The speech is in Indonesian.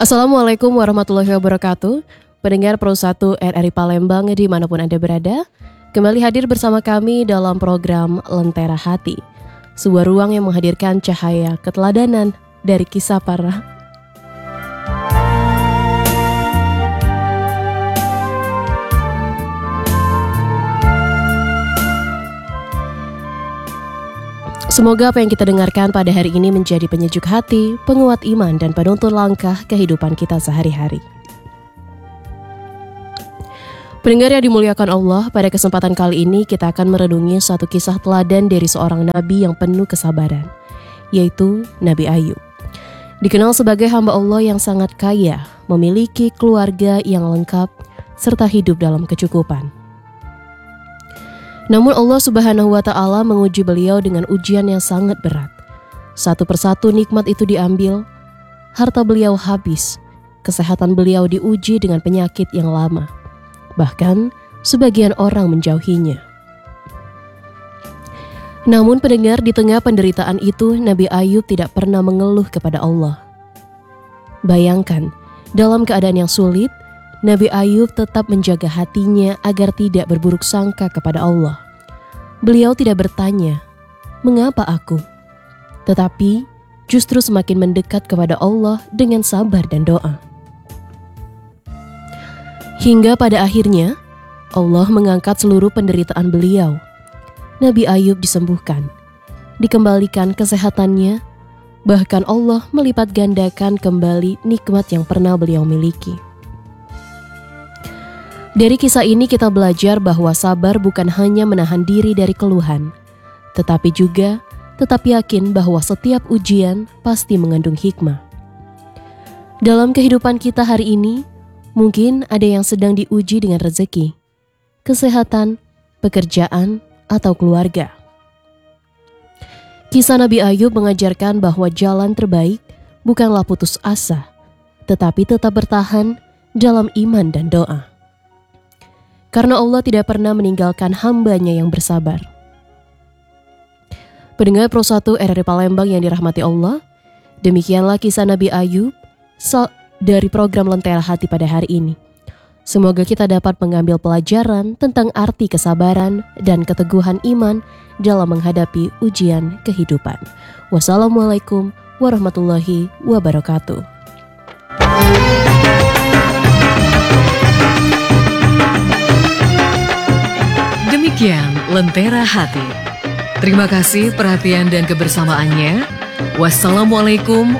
Assalamualaikum warahmatullahi wabarakatuh. Pendengar Pro 1 RRI Palembang dimanapun Anda berada, kembali hadir bersama kami dalam program Lentera Hati, sebuah ruang yang menghadirkan cahaya keteladanan dari kisah para Semoga apa yang kita dengarkan pada hari ini menjadi penyejuk hati, penguat iman, dan penuntun langkah kehidupan kita sehari-hari. Pendengar yang dimuliakan Allah, pada kesempatan kali ini kita akan merenungi satu kisah teladan dari seorang nabi yang penuh kesabaran, yaitu Nabi Ayub. Dikenal sebagai hamba Allah yang sangat kaya, memiliki keluarga yang lengkap, serta hidup dalam kecukupan. Namun Allah Subhanahu wa Ta'ala menguji beliau dengan ujian yang sangat berat. Satu persatu nikmat itu diambil, harta beliau habis, kesehatan beliau diuji dengan penyakit yang lama. Bahkan sebagian orang menjauhinya. Namun pendengar, di tengah penderitaan itu Nabi Ayub tidak pernah mengeluh kepada Allah. Bayangkan, dalam keadaan yang sulit, Nabi Ayub tetap menjaga hatinya agar tidak berburuk sangka kepada Allah. Beliau tidak bertanya, "Mengapa aku?" Tetapi justru semakin mendekat kepada Allah dengan sabar dan doa. Hingga pada akhirnya, Allah mengangkat seluruh penderitaan beliau. Nabi Ayub disembuhkan, dikembalikan kesehatannya, bahkan Allah melipat gandakan kembali nikmat yang pernah beliau miliki. Dari kisah ini kita belajar bahwa sabar bukan hanya menahan diri dari keluhan, tetapi juga tetap yakin bahwa setiap ujian pasti mengandung hikmah. Dalam kehidupan kita hari ini, mungkin ada yang sedang diuji dengan rezeki, kesehatan, pekerjaan, atau keluarga. Kisah Nabi Ayub mengajarkan bahwa jalan terbaik bukanlah putus asa, tetapi tetap bertahan dalam iman dan doa. Karena Allah tidak pernah meninggalkan hambanya yang bersabar. Pendengar Pro 1 RRI Palembang yang dirahmati Allah, demikianlah kisah Nabi Ayub dari program Lentera Hati pada hari ini. Semoga kita dapat mengambil pelajaran tentang arti kesabaran dan keteguhan iman dalam menghadapi ujian kehidupan. Wassalamualaikum warahmatullahi wabarakatuh. Demikian Lentera Hati. Terima kasih perhatian dan kebersamaannya. Wassalamualaikum